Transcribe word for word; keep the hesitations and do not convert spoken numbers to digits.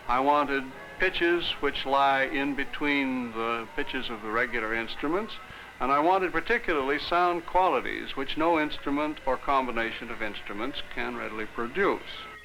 I wanted pitches which lie in between the pitches of the regular instruments, and I wanted particularly sound qualities which no instrument or combination of instruments can readily produce.